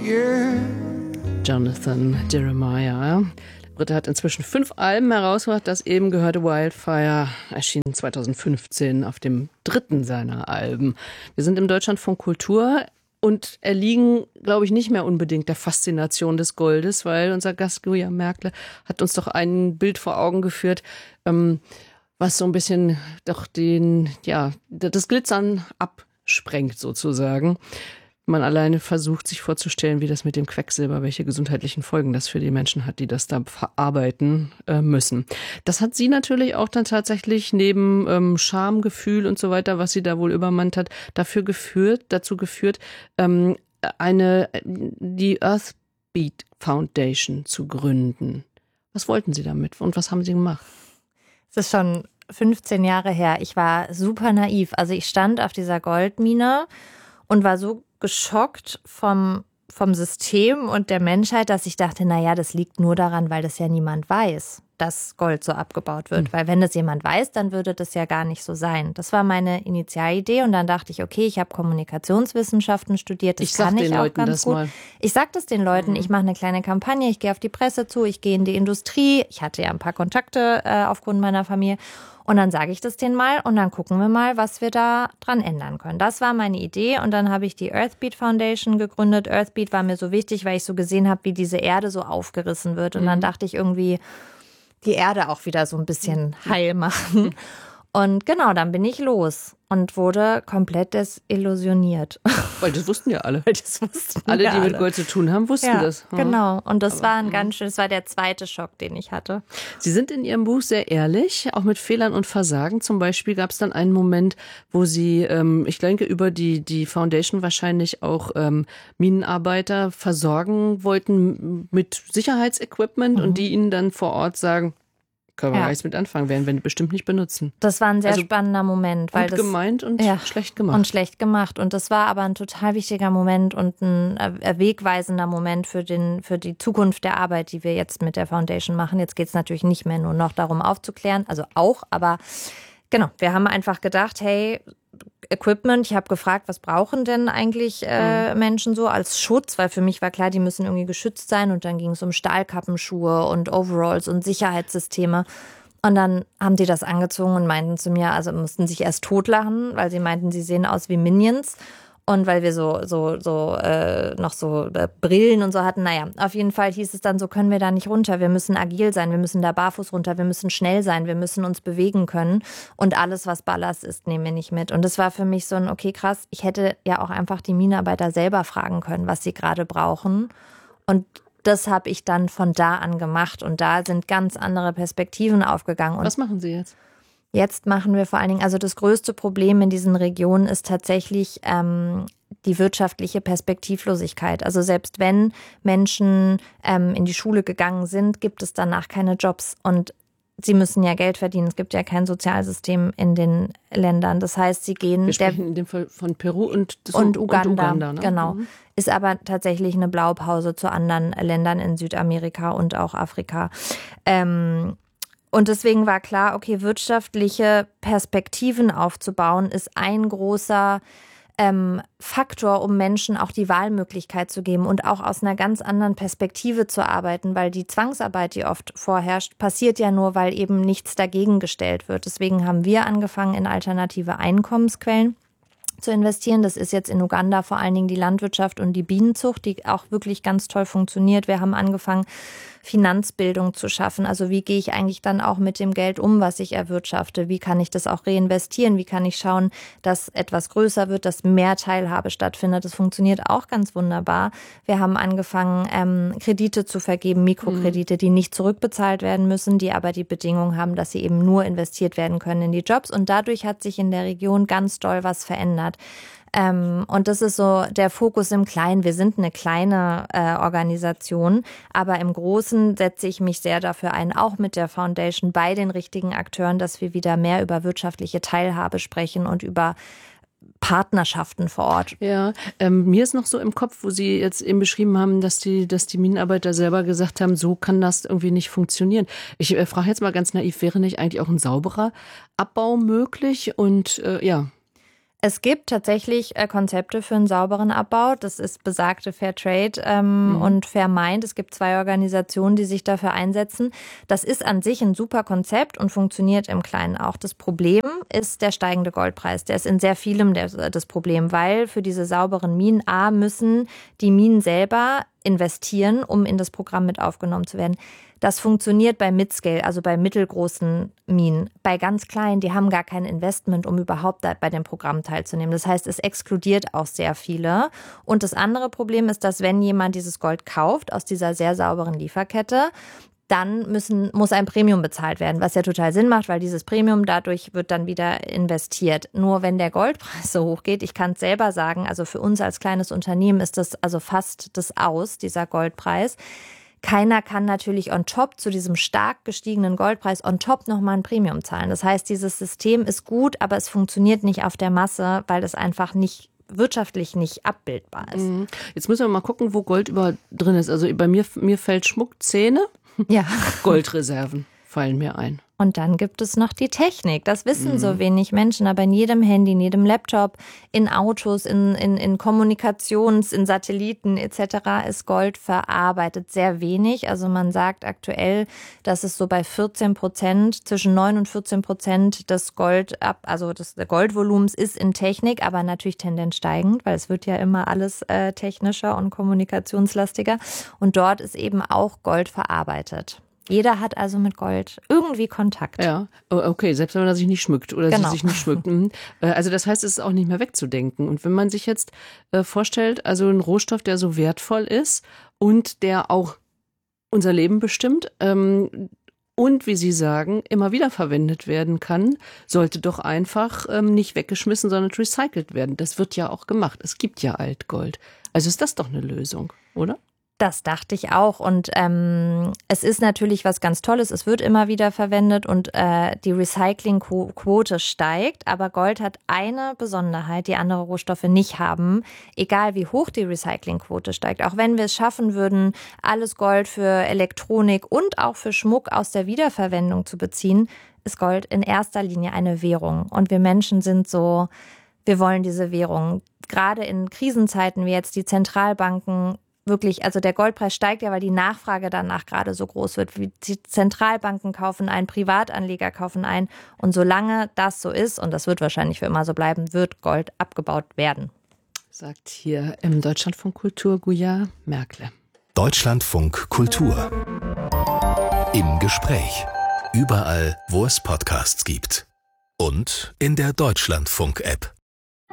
yeah. Jonathan Jeremiah. Der Brite hat inzwischen 5 Alben herausgebracht. Das eben gehörte Wildfire erschien 2015 auf dem 3. seiner Alben. Wir sind im Deutschlandfunk Kultur und erliegen, glaube ich, nicht mehr unbedingt der Faszination des Goldes, weil unser Gast Julia Merkle hat uns doch ein Bild vor Augen geführt, was so ein bisschen doch das Glitzern absprengt sozusagen. Man alleine versucht, sich vorzustellen, wie das mit dem Quecksilber, welche gesundheitlichen Folgen das für die Menschen hat, die das da verarbeiten müssen. Das hat sie natürlich auch dann tatsächlich neben Schamgefühl und so weiter, was sie da wohl übermannt hat, dazu geführt, die Earthbeat Foundation zu gründen. Was wollten Sie damit und was haben Sie gemacht? Es ist schon 15 Jahre her. Ich war super naiv. Also ich stand auf dieser Goldmine und war so geschockt vom System und der Menschheit, dass ich dachte, naja, das liegt nur daran, weil das ja niemand weiß, dass Gold so abgebaut wird. Weil wenn das jemand weiß, dann würde das ja gar nicht so sein. Das war meine Initialidee und dann dachte ich, okay, ich habe Kommunikationswissenschaften studiert, das kann ich auch ganz gut. Ich sage das den Leuten, ich mache eine kleine Kampagne, ich gehe auf die Presse zu, ich gehe in die Industrie, ich hatte ja ein paar Kontakte aufgrund meiner Familie. Und dann sage ich das denen mal und dann gucken wir mal, was wir da dran ändern können. Das war meine Idee und dann habe ich die Earthbeat Foundation gegründet. Earthbeat war mir so wichtig, weil ich so gesehen habe, wie diese Erde so aufgerissen wird. Und dann dachte ich irgendwie, die Erde auch wieder so ein bisschen heil machen. Und genau, dann bin ich los und wurde komplett desillusioniert. Weil das wussten ja alle. Alle, die mit Gold zu tun haben, wussten das. Genau. Und das war das war der zweite Schock, den ich hatte. Sie sind in Ihrem Buch sehr ehrlich, auch mit Fehlern und Versagen. Zum Beispiel gab es dann einen Moment, wo Sie, ich denke, über die Foundation wahrscheinlich auch Minenarbeiter versorgen wollten mit Sicherheitsequipment und die Ihnen dann vor Ort sagen, können wir gar nichts mit anfangen, werden wir bestimmt nicht benutzen. Das war ein sehr spannender Moment. Weil gut gemeint und schlecht gemacht. Und schlecht gemacht. Und das war aber ein total wichtiger Moment und ein wegweisender Moment für die Zukunft der Arbeit, die wir jetzt mit der Foundation machen. Jetzt geht es natürlich nicht mehr nur noch darum aufzuklären, also auch, aber genau, wir haben einfach gedacht, hey, Equipment, ich habe gefragt, was brauchen denn eigentlich Menschen so als Schutz, weil für mich war klar, die müssen irgendwie geschützt sein und dann ging es um Stahlkappenschuhe und Overalls und Sicherheitssysteme und dann haben die das angezogen und meinten zu mir, also mussten sich erst totlachen, weil sie meinten, sie sehen aus wie Minions. Und weil wir noch so Brillen und so hatten, naja, auf jeden Fall hieß es dann, so können wir da nicht runter. Wir müssen agil sein, wir müssen da barfuß runter, wir müssen schnell sein, wir müssen uns bewegen können. Und alles, was Ballast ist, nehmen wir nicht mit. Und das war für mich so ein, okay, krass, ich hätte ja auch einfach die Minenarbeiter selber fragen können, was sie gerade brauchen. Und das habe ich dann von da an gemacht. Und da sind ganz andere Perspektiven aufgegangen. Und was machen Sie jetzt? Jetzt machen wir vor allen Dingen, also das größte Problem in diesen Regionen ist tatsächlich die wirtschaftliche Perspektivlosigkeit. Also selbst wenn Menschen in die Schule gegangen sind, gibt es danach keine Jobs und sie müssen ja Geld verdienen. Es gibt ja kein Sozialsystem in den Ländern. Das heißt, sie gehen... Wir sprechen in dem Fall von Peru und Uganda. Ne? Genau. Ist aber tatsächlich eine Blaupause zu anderen Ländern in Südamerika und auch Afrika. Und deswegen war klar, okay, wirtschaftliche Perspektiven aufzubauen, ist ein großer Faktor, um Menschen auch die Wahlmöglichkeit zu geben und auch aus einer ganz anderen Perspektive zu arbeiten, weil die Zwangsarbeit, die oft vorherrscht, passiert ja nur, weil eben nichts dagegen gestellt wird. Deswegen haben wir angefangen, in alternative Einkommensquellen zu investieren. Das ist jetzt in Uganda vor allen Dingen die Landwirtschaft und die Bienenzucht, die auch wirklich ganz toll funktioniert. Wir haben angefangen, Finanzbildung zu schaffen. Also wie gehe ich eigentlich dann auch mit dem Geld um, was ich erwirtschafte? Wie kann ich das auch reinvestieren? Wie kann ich schauen, dass etwas größer wird, dass mehr Teilhabe stattfindet? Das funktioniert auch ganz wunderbar. Wir haben angefangen, Kredite zu vergeben, Mikrokredite, die nicht zurückbezahlt werden müssen, die aber die Bedingung haben, dass sie eben nur investiert werden können in die Jobs. Und dadurch hat sich in der Region ganz doll was verändert. Und das ist so der Fokus im Kleinen. Wir sind eine kleine Organisation, aber im Großen setze ich mich sehr dafür ein, auch mit der Foundation bei den richtigen Akteuren, dass wir wieder mehr über wirtschaftliche Teilhabe sprechen und über Partnerschaften vor Ort. Ja, mir ist noch so im Kopf, wo Sie jetzt eben beschrieben haben, dass die Minenarbeiter selber gesagt haben, so kann das irgendwie nicht funktionieren. Ich frage jetzt mal ganz naiv, wäre nicht eigentlich auch ein sauberer Abbau möglich? Und Es gibt tatsächlich Konzepte für einen sauberen Abbau. Das ist besagte Fairtrade und Fairmind. Es gibt 2 Organisationen, die sich dafür einsetzen. Das ist an sich ein super Konzept und funktioniert im Kleinen auch. Das Problem ist der steigende Goldpreis. Der ist in sehr vielem das Problem, weil für diese sauberen Minen müssen die Minen selber investieren, um in das Programm mit aufgenommen zu werden. Das funktioniert bei Midscale, also bei mittelgroßen Minen. Bei ganz kleinen, die haben gar kein Investment, um überhaupt bei dem Programm teilzunehmen. Das heißt, es exkludiert auch sehr viele. Und das andere Problem ist, dass wenn jemand dieses Gold kauft aus dieser sehr sauberen Lieferkette, dann muss ein Premium bezahlt werden, was ja total Sinn macht, weil dieses Premium dadurch wird dann wieder investiert. Nur wenn der Goldpreis so hoch geht, ich kann es selber sagen, also für uns als kleines Unternehmen ist das also fast dieser Goldpreis. Keiner kann natürlich on top zu diesem stark gestiegenen Goldpreis on top nochmal ein Premium zahlen. Das heißt, dieses System ist gut, aber es funktioniert nicht auf der Masse, weil es einfach wirtschaftlich nicht abbildbar ist. Jetzt müssen wir mal gucken, wo Gold überall drin ist. Also bei mir fällt Schmuck, Zähne, ja. Goldreserven fallen mir ein. Und dann gibt es noch die Technik. Das wissen so wenig Menschen, aber in jedem Handy, in jedem Laptop, in Autos, in Kommunikations-, in Satelliten etc. ist Gold verarbeitet. Sehr wenig. Also man sagt aktuell, dass es so bei 14%, zwischen 9 und 14% des Goldvolumens ist in Technik, aber natürlich Tendenz steigend, weil es wird ja immer alles technischer und kommunikationslastiger. Und dort ist eben auch Gold verarbeitet. Jeder hat also mit Gold irgendwie Kontakt. Ja, okay, selbst wenn man sich nicht schmückt oder genau. sie sich nicht schmückt. Also das heißt, es ist auch nicht mehr wegzudenken. Und wenn man sich jetzt vorstellt, also ein Rohstoff, der so wertvoll ist und der auch unser Leben bestimmt und, wie Sie sagen, immer wieder verwendet werden kann, sollte doch einfach nicht weggeschmissen, sondern recycelt werden. Das wird ja auch gemacht. Es gibt ja Altgold. Also ist das doch eine Lösung, oder? Das dachte ich auch und es ist natürlich was ganz Tolles, es wird immer wieder verwendet und die Recyclingquote steigt, aber Gold hat eine Besonderheit, die andere Rohstoffe nicht haben, egal wie hoch die Recyclingquote steigt. Auch wenn wir es schaffen würden, alles Gold für Elektronik und auch für Schmuck aus der Wiederverwendung zu beziehen, ist Gold in erster Linie eine Währung und wir Menschen sind so, wir wollen diese Währung. Gerade in Krisenzeiten wie jetzt die Zentralbanken wirklich, also der Goldpreis steigt ja, weil die Nachfrage danach gerade so groß wird. Die Zentralbanken kaufen ein, Privatanleger kaufen ein. Und solange das so ist, und das wird wahrscheinlich für immer so bleiben, wird Gold abgebaut werden. Sagt hier im Deutschlandfunk Kultur Gouillard Merkle. Deutschlandfunk Kultur. Im Gespräch. Überall, wo es Podcasts gibt. Und in der Deutschlandfunk-App.